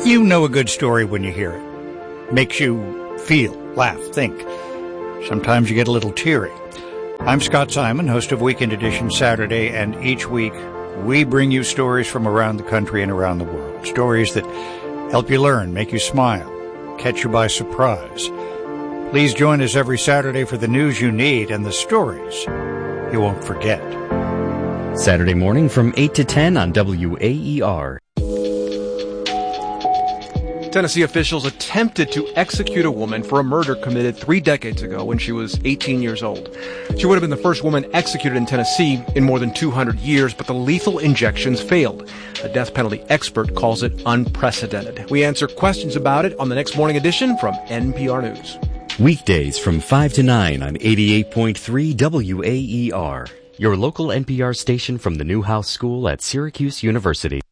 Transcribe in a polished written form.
You know a good story when you hear it. Makes you feel, laugh, think. Sometimes you get a little teary. I'm Scott Simon, host of Weekend Edition Saturday, and each week we bring you stories from around the country and around the world. Stories that help you learn, make you smile, catch you by surprise. Please join us every Saturday for the news you need and the stories you won't forget. Saturday morning from 8 to 10 on WAER. Tennessee officials attempted to execute a woman for a murder committed 3 decades ago when she was 18 years old. She would have been the first woman executed in Tennessee in more than 200 years, but the lethal injections failed. A death penalty expert calls it unprecedented. We answer questions about it on the next morning edition from NPR News. Weekdays from 5 to 9 on 88.3 WAER. Your local NPR station from the Newhouse School at Syracuse University.